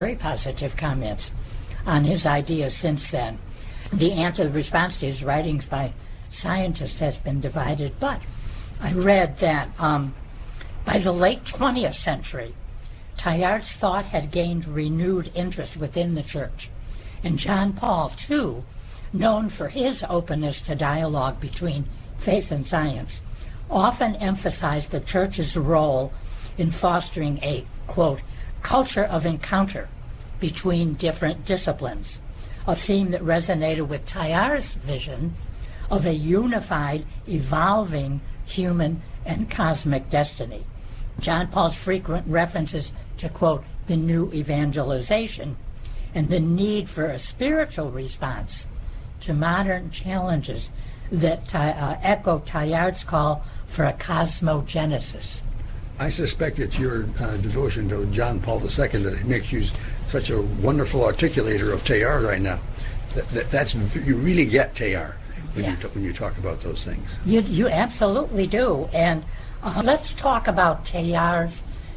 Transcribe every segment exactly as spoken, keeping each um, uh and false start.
very positive comments on his ideas since then. The answer, the response to his writings by scientists has been divided, but I read that um, by the late twentieth century, Teilhard's thought had gained renewed interest within the church. And John Paul, too, known for his openness to dialogue between faith and science, often emphasized the church's role in fostering a, quote, culture of encounter between different disciplines, a theme that resonated with Teilhard's vision of a unified, evolving human and cosmic destiny. John Paul's frequent references to, quote, the new evangelization and the need for a spiritual response to modern challenges that uh, echo Teilhard's call for a cosmogenesis. I suspect it's your uh, devotion to John Paul the Second that makes you such a wonderful articulator of Teilhard right now. That, that, that's you really get Teilhard when, yeah. you, when you talk about those things. You, you absolutely do. And uh, let's talk about Teilhard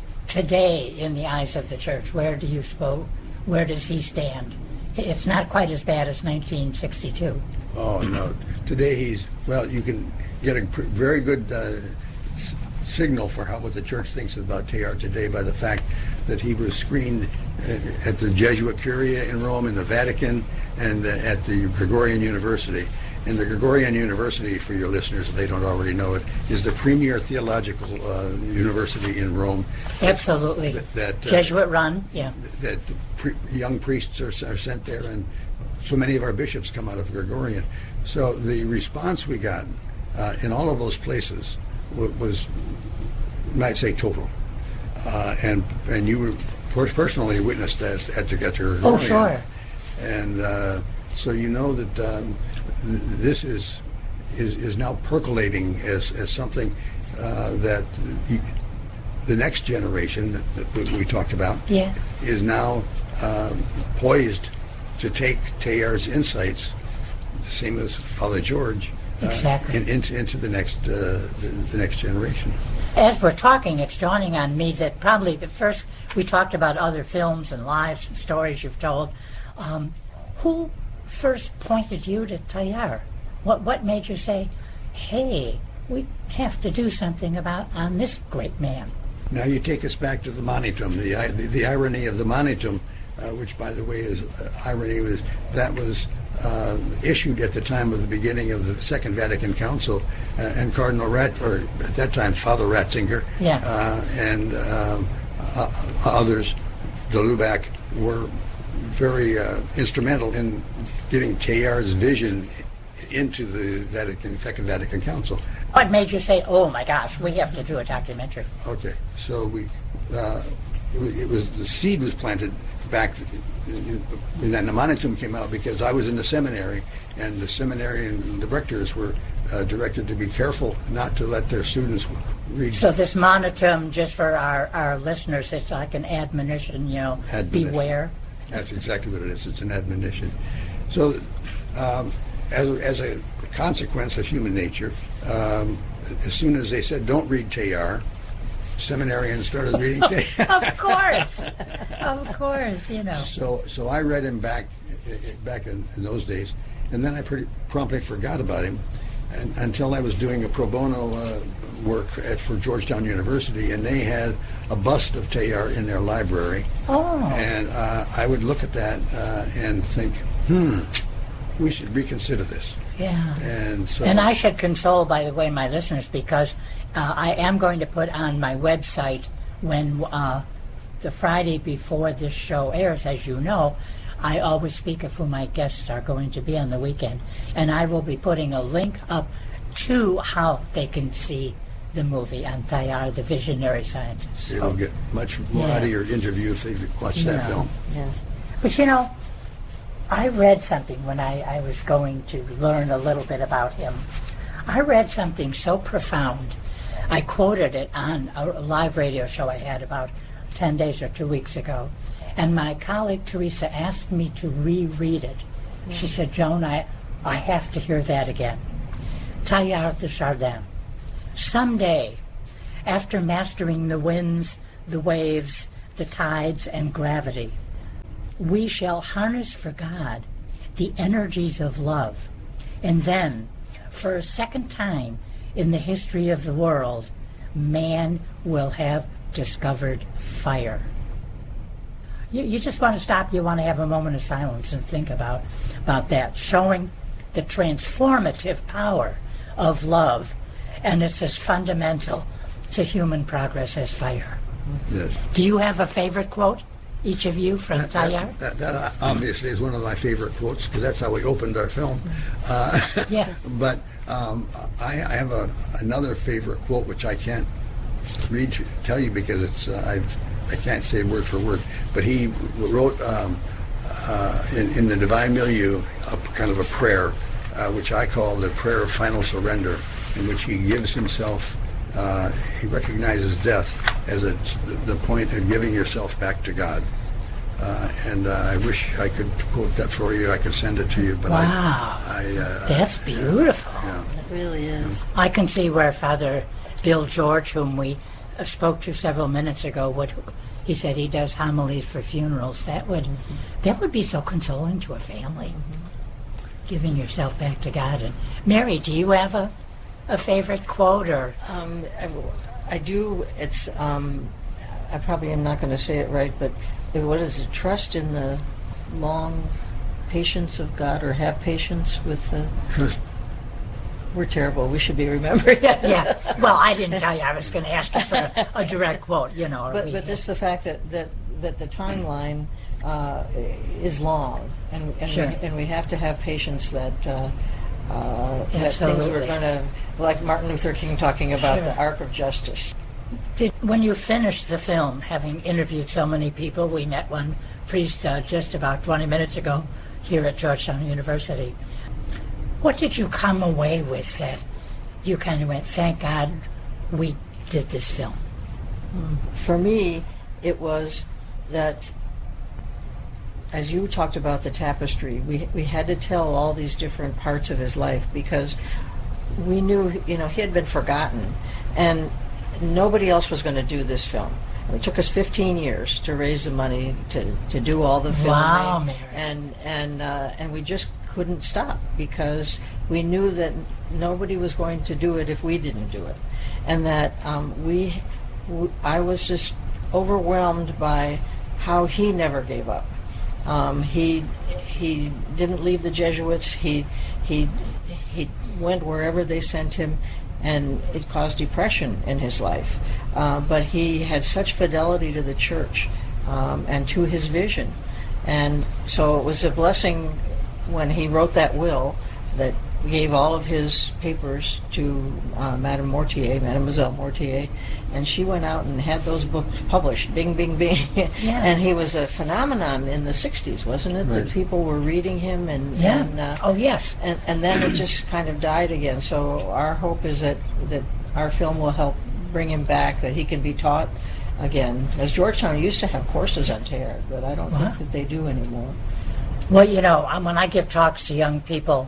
today in the eyes of the church. Where do you suppose, where does he stand? It's not quite as bad as nineteen sixty-two. Oh, no. Today he's, well, you can get a pr- very good uh, s- signal for how what the church thinks about Teilhard today by the fact that he was screened uh, at the Jesuit Curia in Rome, in the Vatican, and uh, at the Gregorian University. And the Gregorian University, for your listeners if they don't already know it, is the premier theological uh, university in Rome. Absolutely. That, that uh, Jesuit run, yeah. That pre- young priests are, are sent there, and so many of our bishops come out of Gregorian. So the response we got uh, in all of those places w- was, you might say, total. Uh, and and you were personally witnessed that at the, at the Gregorian. Oh, sure. And uh, so you know that um, th- this is, is is now percolating as, as something uh, that the, the next generation that we talked about yeah. is now um, poised to take Teilhard's insights, same as Father George, uh, exactly. in, into, into the next uh, the, the next generation. As we're talking, it's dawning on me that probably the first, we talked about other films and lives and stories you've told. Um, who first pointed you to Teilhard? What what made you say, hey, we have to do something about on this great man? Now you take us back to the Monitum, the the, the irony of the Monitum, uh, which, by the way, is uh, irony was that was uh, issued at the time of the beginning of the Second Vatican Council, uh, and Cardinal Rat, or at that time Father Ratzinger, yeah. uh, and um, uh, others, de Lubac, were very uh, instrumental in getting Teilhard's vision into the Vatican, Second Vatican Council. What made you say, oh my gosh, we have to do a documentary? Okay, so we, uh, it was, the seed was planted back, and then the Monitum came out because I was in the seminary, and the seminary and the rectors were uh, directed to be careful not to let their students read. So this Monitum, just for our, our listeners, it's like an admonition, you know, admonition. Beware. That's exactly what it is. It's an admonition. So, um, as, as a consequence of human nature, um, as soon as they said, don't read Teilhard, seminarians started reading Teilhard. Of course. Of course, you know. So so I read him back back in, in those days, and then I pretty promptly forgot about him and, until I was doing a pro bono uh, work at, for Georgetown University, and they had a bust of Teilhard in their library. Oh. And uh, I would look at that uh, and think, hmm, we should reconsider this. Yeah. And so. And I should console, by the way, my listeners, because uh, I am going to put on my website when uh, the Friday before this show airs, as you know, I always speak of who my guests are going to be on the weekend, and I will be putting a link up to how they can see the movie on Teilhard, the visionary scientist. They will get much more yeah. out of your interview if they watch that yeah. film. Yeah. But you know, I read something when I, I was going to learn a little bit about him. I read something so profound. I quoted it on a live radio show I had about ten days or two weeks ago. And my colleague Teresa asked me to reread it. Yeah. She said, Joan, I, I have to hear that again. Teilhard de Chardin. Someday, after mastering the winds, the waves, the tides, and gravity, we shall harness for God the energies of love. And then, for a second time in the history of the world, man will have discovered fire. You, you just want to stop, you want to have a moment of silence and think about, about that, showing the transformative power of love, and it's as fundamental to human progress as fire. Yes. Do you have a favorite quote, each of you, from That, Teilhard? that, that, that obviously is one of my favorite quotes, because that's how we opened our film. Uh, Yeah. But um, I, I have a, another favorite quote, which I can't read to tell you because it's uh, I've I can't say word for word. But he wrote um, uh, in, in the Divine Milieu a kind of a prayer, uh, which I call the prayer of final surrender, in which he gives himself. Uh, he recognizes death as a, the point of giving yourself back to God. Uh, and uh, I wish I could quote that for you. I could send it to you. But Wow. I, I, uh, That's beautiful. yeah. It really is. I can see where Father Bill George, whom we uh, spoke to several minutes ago, what he said he does homilies for funerals. That would mm-hmm. that would be so consoling to a family, mm-hmm. giving yourself back to God. And Mary, do you have a, a favorite quote or? Um, I, I do. It's. Um, I probably am not going to say it right, but what is it? Trust in the long patience of God, or have patience with the. Trust. We're terrible. We should be remembering. Yeah. Well, I didn't tell you. I was going to ask you for a, a direct quote. You know. But but just the fact that that, that the timeline uh, is long, and and, Sure. we, and we have to have patience that. Uh, uh, that things Absolutely. were going to, like Martin Luther King talking about Sure. the arc of justice. Did, when you finished the film, having interviewed so many people, we met one priest uh, just about twenty minutes ago here at Georgetown University. What did you come away with that you kind of went, thank God we did this film? For me, it was that, as you talked about the tapestry, we we had to tell all these different parts of his life, because we knew, you know, he had been forgotten, and nobody else was going to do this film. It took us fifteen years to raise the money to, to do all the filming. Wow, Mary. and and uh, and we just couldn't stop, because we knew that nobody was going to do it if we didn't do it, and that um, we, w- I was just overwhelmed by how he never gave up. Um, he he didn't leave the Jesuits. He he he went wherever they sent him, and it caused depression in his life. Uh, but he had such fidelity to the church um, and to his vision, and so it was a blessing when he wrote that will that gave all of his papers to uh, Madame Mortier, Mademoiselle Mortier, and she went out and had those books published. Bing, bing, bing. Yeah. And he was a phenomenon in the sixties, wasn't it? Right. That people were reading him, and Yeah. and, uh, Oh, yes. and and then it just kind of died again. So our hope is that that our film will help bring him back, that he can be taught again. As Georgetown used to have courses on Teilhard, but I don't Wow. think that they do anymore. Well, you know, um, when I give talks to young people,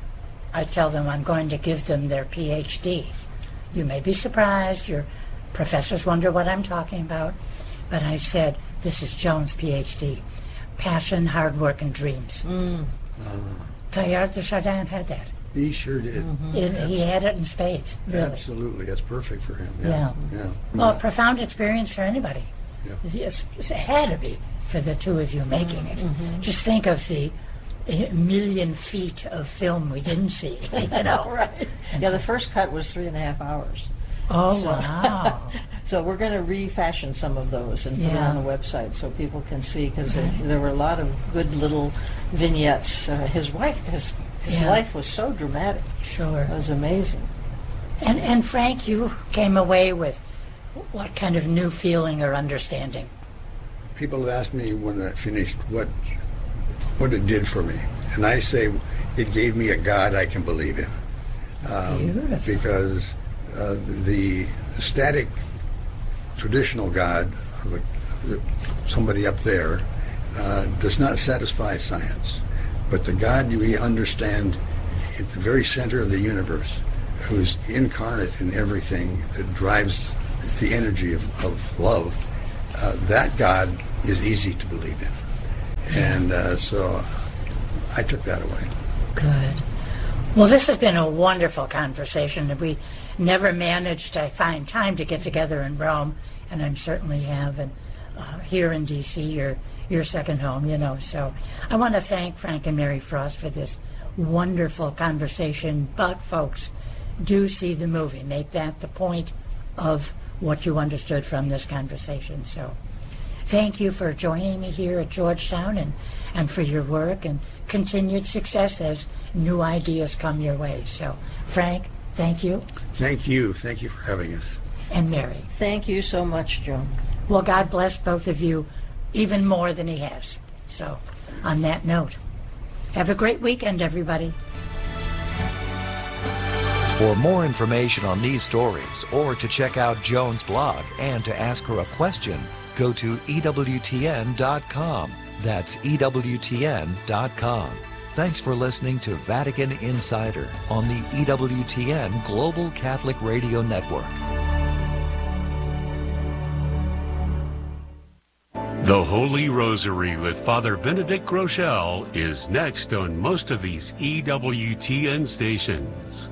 I tell them I'm going to give them their P H D. You may be surprised. Your professors wonder what I'm talking about. But I said, this is Jones' P H D. Passion, hard work, and dreams. Mm. Teilhard de Chardin had that. He sure did. It, he had it in spades, really. Absolutely. That's perfect for him. Yeah. Yeah. yeah. Well, a profound experience for anybody. Yeah. Yes, it had to be for the two of you making it. Just think of the a million feet of film we didn't see, you know. Right. Yeah, the first cut was three and a half hours. Oh, So- wow. So we're going to refashion some of those and put it Yeah. on the website so people can see, because there, there were a lot of good little vignettes. Uh, his wife, his, his Yeah. life was so dramatic. Sure. It was amazing. And, and Frank, you came away with what kind of new feeling or understanding? People have asked me when I finished what what it did for me, and I say it gave me a God I can believe in. Um, Beautiful. because uh, the static traditional God of a, somebody up there uh, does not satisfy science, but the God we understand at the very center of the universe, who's incarnate in everything, that drives the energy of, of love, uh, that God is easy to believe in. And uh, so I took that away. Good. Well, this has been a wonderful conversation. We never managed to find time to get together in Rome, and I'm certainly have and, uh, here in D C, your, your second home, you know. So I want to thank Frank and Mary Frost for this wonderful conversation. But, folks, do see the movie. Make that the point of what you understood from this conversation. So thank you for joining me here at Georgetown, and, and for your work and continued success as new ideas come your way. So, Frank, thank you. Thank you. Thank you for having us. And Mary. Thank you so much, Joan. Well, God bless both of you even more than he has. So, on that note, have a great weekend, everybody. For more information on these stories, or to check out Joan's blog and to ask her a question, go to E W T N dot com. That's E W T N dot com. Thanks for listening to Vatican Insider on the E W T N Global Catholic Radio Network. The Holy Rosary with Father Benedict Groeschel is next on most of these E W T N stations.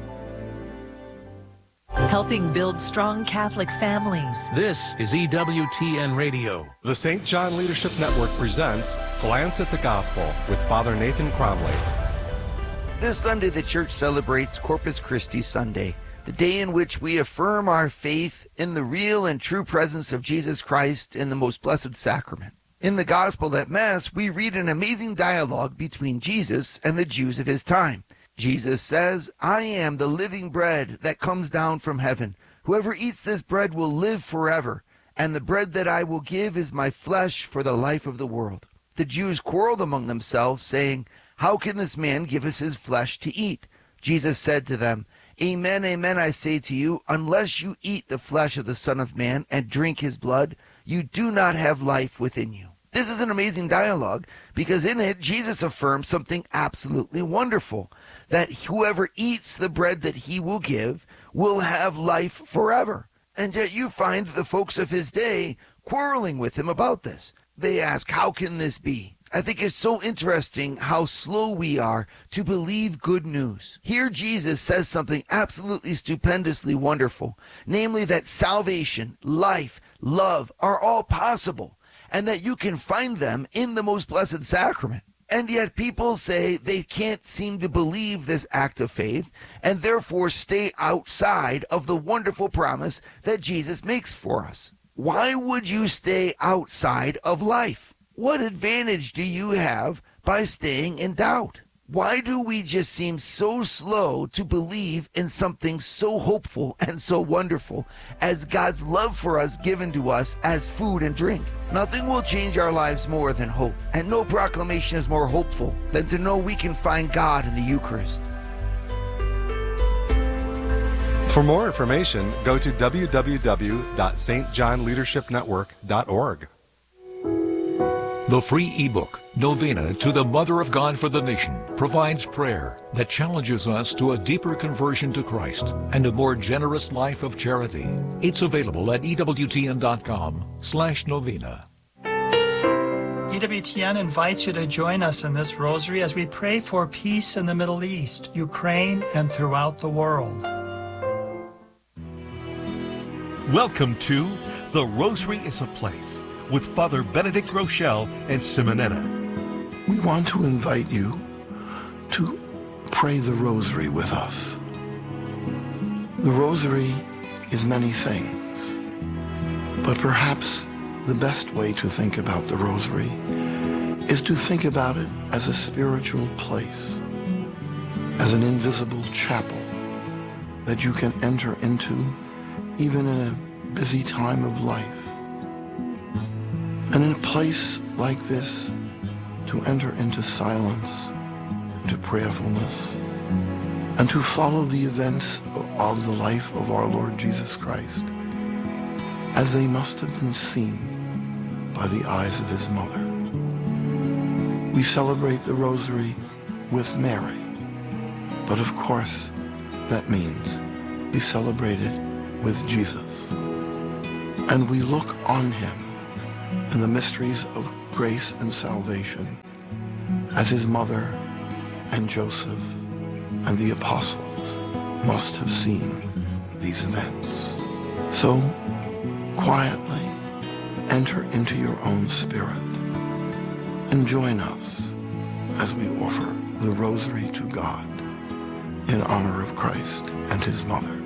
Helping build strong Catholic families. This is E W T N Radio. The Saint John Leadership Network presents Glance at the Gospel with Father Nathan Cromley. This Sunday, the Church celebrates Corpus Christi Sunday, the day in which we affirm our faith in the real and true presence of Jesus Christ in the most blessed sacrament. In the Gospel at Mass, we read an amazing dialogue between Jesus and the Jews of his time. Jesus says, "I am the living bread that comes down from heaven. Whoever eats this bread will live forever, and the bread that I will give is my flesh for the life of the world." The Jews quarreled among themselves, saying, "How can this man give us his flesh to eat?" Jesus said to them, "Amen, amen, I say to you, unless you eat the flesh of the Son of Man and drink his blood, you do not have life within you." This is an amazing dialogue because in it, Jesus affirms something absolutely wonderful, that whoever eats the bread that he will give will have life forever. And yet you find the folks of his day quarreling with him about this. They ask, how can this be? I think it's so interesting how slow we are to believe good news. Here Jesus says something absolutely stupendously wonderful, namely that salvation, life, love are all possible, and that you can find them in the most blessed sacrament. And yet people say they can't seem to believe this act of faith, and therefore stay outside of the wonderful promise that Jesus makes for us. Why would you stay outside of life? What advantage do you have by staying in doubt? Why do we just seem so slow to believe in something so hopeful and so wonderful as God's love for us given to us as food and drink? Nothing will change our lives more than hope, and no proclamation is more hopeful than to know we can find God in the Eucharist. For more information, go to w w w dot s t john leadership network dot org. The free ebook, Novena to the Mother of God for the Nation, provides prayer that challenges us to a deeper conversion to Christ and a more generous life of charity. It's available at E W T N dot com slash novena. E W T N invites you to join us in this rosary as we pray for peace in the Middle East, Ukraine, and throughout the world. Welcome to The Rosary is a Place with Father Benedict Groeschel and Simonetta. We want to invite you to pray the Rosary with us. The Rosary is many things, but perhaps the best way to think about the Rosary is to think about it as a spiritual place, as an invisible chapel that you can enter into even in a busy time of life. And in a place like this, to enter into silence, into prayerfulness, and to follow the events of the life of our Lord Jesus Christ as they must have been seen by the eyes of his mother. We celebrate the Rosary with Mary, but of course that means we celebrate it with Jesus. And we look on him in the mysteries of grace and salvation as his mother and Joseph and the apostles must have seen these events. So, quietly enter into your own spirit and join us as we offer the rosary to God in honor of Christ and his mother.